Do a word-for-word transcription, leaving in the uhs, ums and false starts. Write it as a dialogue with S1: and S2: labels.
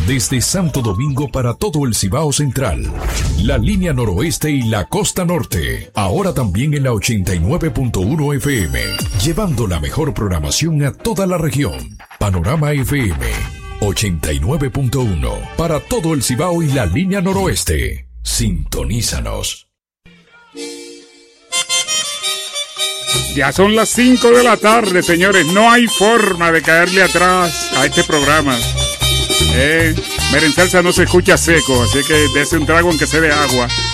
S1: Desde Santo Domingo para todo el Cibao Central, la línea noroeste y la costa norte. Ahora también en la ochenta y nueve punto uno F M, llevando la mejor programación a toda la región. Panorama F M ochenta y nueve punto uno para todo el Cibao y la línea noroeste. Sintonízanos.
S2: Ya son las cinco de la tarde, señores. No hay forma de caerle atrás a este programa. Eh, Merensalsa no se escucha seco, así que dése un trago aunque se dé agua.